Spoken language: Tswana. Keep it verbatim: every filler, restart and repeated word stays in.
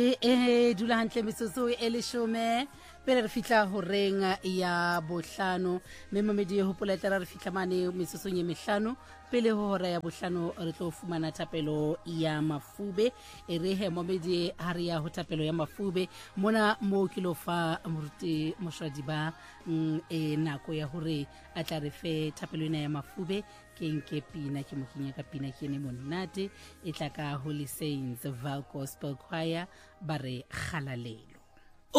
e dula hantle metsotso e leshome pele re fitla ho renga ya bohlano mme mamedi ho poletela re fitla mane metsotso e mehlano pele ho hora ya bohlano re tlo fumana thapelo ya mafube e re he mamedi ha re ya ho thapelo ya mafube mona mo kilofa moruti moshwadi ba e nako ya hore a tla re fe thapelo ena ya mafube ke nke pina ke mokinya ka pina ke ne monate e tla ka Holy Saints Val Gospel Choir bare khalaleng.